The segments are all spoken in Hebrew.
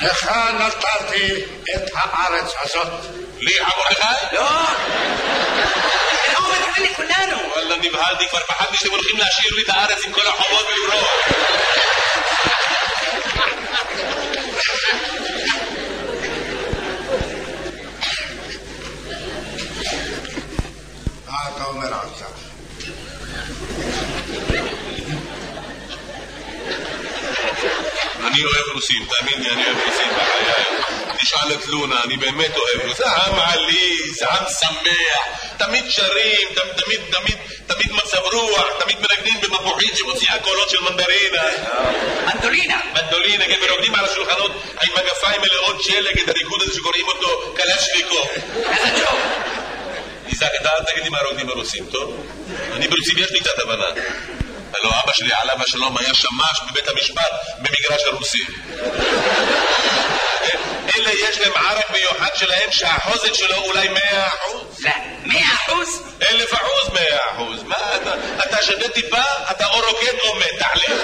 לך נתתי את הארץ הזאת. לי המרדכי? לא. לא מתכוון לכולנו. וואלה, נבהלתי, כבר פחדתי שאתם הולכים להשאיר לי את הארץ עם כל החובות ולברוח. מה אתה אומר עכשיו? אני אוהב רוסים, תאמין לי, אני אוהב רוסים בחיי. תשאל את לונה, אני באמת אוהב רוסים. עם עליז, עם שמח, תמיד שרים, תמיד מצב רוח, תמיד מנגנים במפוחית שמוציאה קולות של מנדרינה. מנדולינה. מנדולינה, כן, ורוקדים על השולחנות עם מגפיים מלאות שלג, את הריקוד הזה שקוראים אותו קלצ'ניקוב. איזה ג'וב. איזק, אתה אל תגיד לי מה רוקדים הרוסים, טוב? אני ברוסים יש לי קצת הבנה. הלוא אבא שלי עליו השלום היה שמש בבית המשפט במגרש הרוסים. אלה יש להם ערק מיוחד שלהם שהחוזק שלו אולי 100%. לא, 100%? 1,000%, 100%. מה אתה שווה טיפה, אתה או רוקד או מת, תחליט.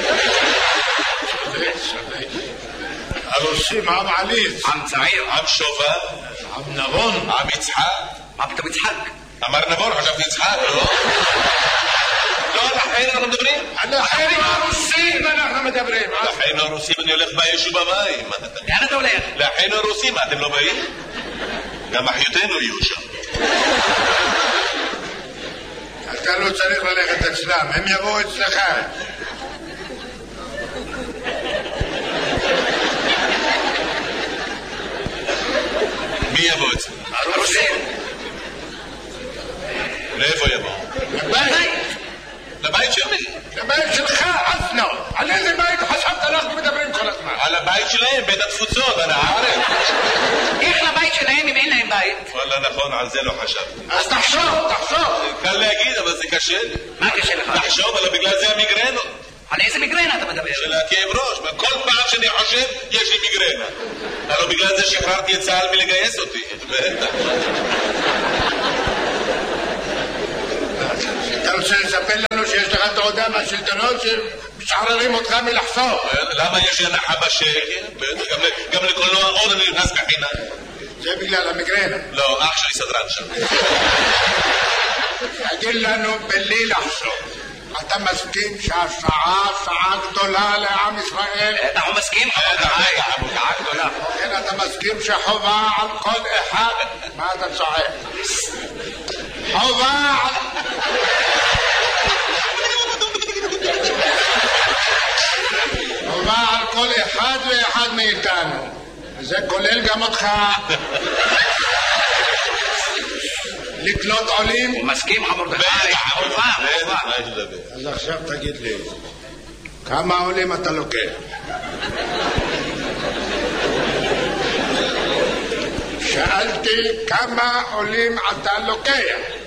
הרוסים עם עליז, עם צעיר, עם שובב, עם נבון, עם יצחק. מה פתאום יצחק? אמר נבון, חשבתי יצחק, לא? לא, לכן אנחנו מדברים? לכן הרוסים אנחנו מדברים. לכן הרוסים אני הולך באש ובמים. לאן אתה הולך? לכן הרוסים, אתם לא באים? גם אחיותינו יהיו שם. אתה לא צריך ללכת אצלם, הם יבואו אצלך. מי יבוא אצלם? הרוסים. לאיפה יבואו? לבית. לבית שלי. לבית שלך, אסנו. על איזה בית חשבת אנחנו מדברים כל הזמן? על הבית שלהם, בית התפוצות, על הארץ. איך לבית שלהם אם אין להם בית? וואלה, נכון, על זה לא חשבתי. אז תחשוב. קל להגיד, אבל זה קשה לי. מה קשה לך? לחשוב, אבל בגלל זה המיגרנו. על איזה מיגרנה אתה מדבר? של הכאב ראש. כל פעם שאני חושב, יש לי מיגרנה. הלוא בגלל זה שחררתי את צה"ל מלגייס אותי. בטח. אתה רוצה לספר לנו שיש לך תעודה מהשלטונות שמשחררים אותך מלחשוב? למה יש לי הנחה בשקל? גם לקולנוע עוד אני נכנס בחינה. זה בגלל המיגרנה. לא, אח שלי סדרן שם. תגיד לנו בלי לחשוב, אתה מסכים שהשעה שעה גדולה לעם ישראל? אנחנו מסכים? שעה גדולה. כן, אתה מסכים שחובה על כל אחד? מה אתה צועק? חובה על... חובה על כל אחד ואחד מאיתנו, וזה כולל גם אותך, לקלוט עולים. הוא מסכים מרדכי, חובה. אז עכשיו תגיד לי, כמה עולים אתה לוקח? שאלתי כמה עולים אתה לוקח.